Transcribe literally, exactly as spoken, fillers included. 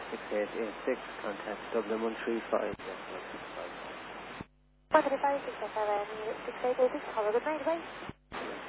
six eight eight six, contact Dublin one three five. one three five six seven six eight eight six, have a good night, bye.